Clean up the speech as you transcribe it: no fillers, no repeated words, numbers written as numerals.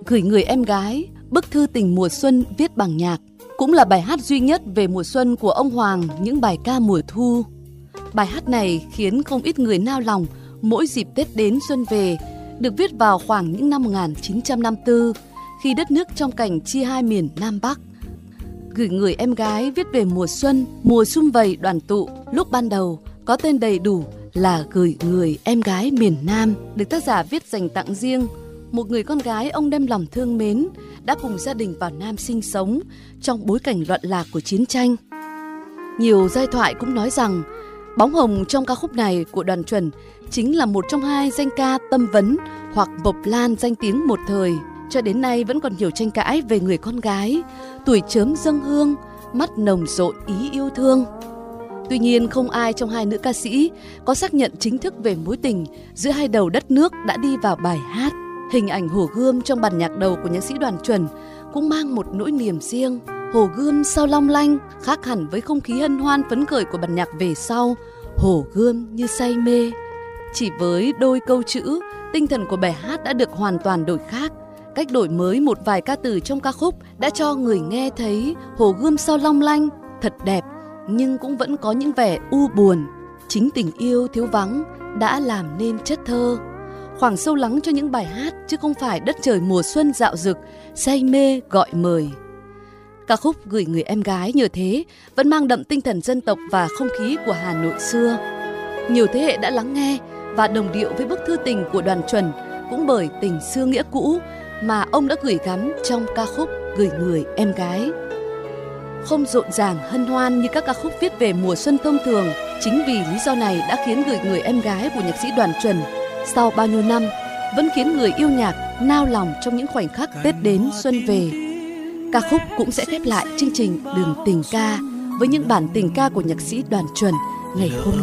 Gửi người em gái, bức thư tình mùa xuân viết bằng nhạc, cũng là bài hát duy nhất về mùa xuân của ông Hoàng những bài ca mùa thu. Bài hát này khiến không ít người nao lòng mỗi dịp Tết đến xuân về, được viết vào khoảng những năm 1954, khi đất nước trong cảnh chia hai miền Nam Bắc. Gửi người em gái viết về mùa xuân, mùa sum vầy đoàn tụ, lúc ban đầu có tên đầy đủ là Gửi người em gái miền Nam, được tác giả viết dành tặng riêng một người con gái ông đem lòng thương mến, đã cùng gia đình vào Nam sinh sống trong bối cảnh loạn lạc của chiến tranh. Nhiều giai thoại cũng nói rằng bóng hồng trong ca khúc này của Đoàn Chuẩn chính là một trong hai danh ca Tâm Vấn hoặc Mộc Lan danh tiếng một thời. Cho đến nay vẫn còn nhiều tranh cãi về người con gái, tuổi chớm dâng hương, mắt nồng rộn ý yêu thương. Tuy nhiên không ai trong hai nữ ca sĩ có xác nhận chính thức về mối tình giữa hai đầu đất nước đã đi vào bài hát. Hình ảnh Hồ Gươm trong bản nhạc đầu của nhạc sĩ Đoàn Chuẩn cũng mang một nỗi niềm riêng. Hồ Gươm sao long lanh, khác hẳn với không khí hân hoan phấn khởi của bản nhạc về sau. Hồ Gươm như say mê. Chỉ với đôi câu chữ, tinh thần của bài hát đã được hoàn toàn đổi khác. Cách đổi mới một vài ca từ trong ca khúc đã cho người nghe thấy Hồ Gươm sao long lanh, thật đẹp, nhưng cũng vẫn có những vẻ u buồn. Chính tình yêu thiếu vắng đã làm nên chất thơ. Khoảng sâu lắng cho những bài hát chứ không phải đất trời mùa xuân dạo dực, say mê gọi mời. Ca khúc Gửi người em gái nhờ thế vẫn mang đậm tinh thần dân tộc và không khí của Hà Nội xưa. Nhiều thế hệ đã lắng nghe và đồng điệu với bức thư tình của Đoàn Chuẩn cũng bởi tình xưa nghĩa cũ mà ông đã gửi gắm trong ca khúc Gửi người em gái. Không rộn ràng hân hoan như các ca khúc viết về mùa xuân thông thường, chính vì lý do này đã khiến Gửi người em gái của nhạc sĩ Đoàn Chuẩn sau bao nhiêu năm vẫn khiến người yêu nhạc nao lòng trong những khoảnh khắc Tết đến xuân về. Ca khúc cũng sẽ khép lại chương trình Đường Tình Ca với những bản tình ca của nhạc sĩ Đoàn Chuẩn ngày hôm nay.